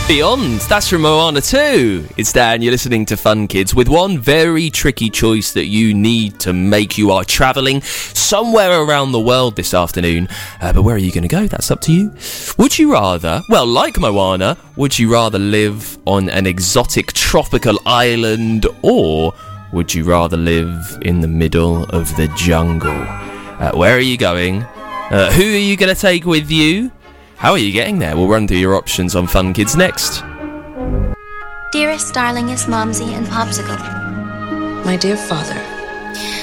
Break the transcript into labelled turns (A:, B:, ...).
A: Beyond, that's from Moana 2. It's Dan, you're listening to Fun Kids with one very tricky choice that you need to make. You are travelling somewhere around the world this afternoon, but where are you going to go? That's up to you. Would you rather, well, like Moana, would you rather live on an exotic tropical island, or would you rather live in the middle of the jungle? Where are you going? Who are you going to take with you? How are you getting there? We'll run through your options on Fun Kids next.
B: Dearest, darlingest Momsy and Popsicle.
C: My dear father,